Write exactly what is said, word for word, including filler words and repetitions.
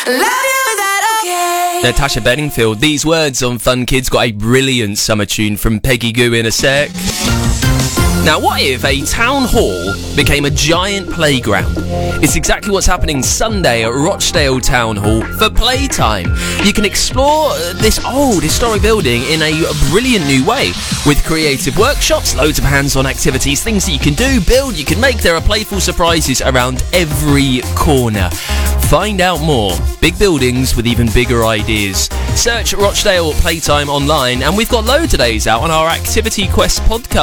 Love you, is that okay? Natasha Bedingfield. These words on Fun Kids got a brilliant summer tune from Peggy Goo in a sec. Now, what if a town hall became a giant playground? It's exactly what's happening Sunday at Rochdale Town Hall for playtime. You can explore this old historic building in a brilliant new way with creative workshops, loads of hands-on activities, things that you can do, build, you can make. There are playful surprises around every corner. Find out more. Big buildings with even bigger ideas. Search Rochdale Playtime online, and we've got loads of days out on our Activity Quest podcast.